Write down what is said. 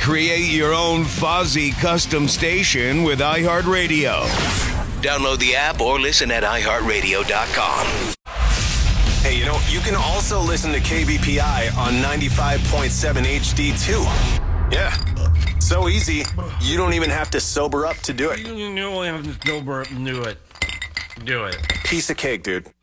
Create your own Fozzie custom station with iHeartRadio. Download the app or listen at iHeartRadio.com. Hey, you can also listen to KBPI on 95.7 HD too. Yeah, so easy, you don't even have to sober up to do it. You don't have to sober up and do it. Do it. Piece of cake, dude.